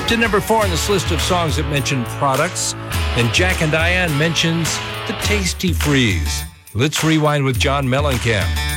Up to number 4 on this list of songs that mention products, and Jack and Diane mentions the Tasty Freeze. Let's rewind with John Mellencamp.